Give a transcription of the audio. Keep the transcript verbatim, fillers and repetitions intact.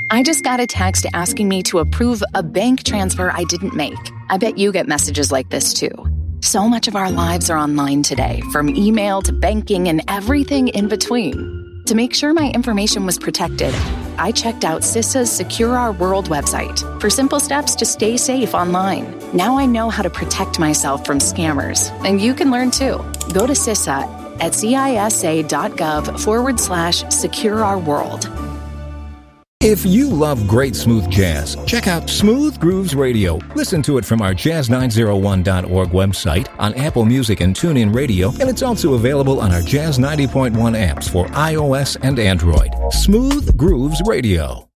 I just got a text asking me to approve a bank transfer I didn't make. I bet you get messages like this too. So much of our lives are online today, from email to banking and everything in between. To make sure my information was protected, I checked out CISA's Secure Our World website for simple steps to stay safe online. Now I know how to protect myself from scammers, and you can learn too. Go to CISA at cisa.gov forward slash secure our world. If you love great smooth jazz, check out Smooth Grooves Radio. Listen to it from our jazz nine oh one dot org website, on Apple Music and TuneIn Radio, and it's also available on our Jazz ninety point one apps for iOS and Android. Smooth Grooves Radio.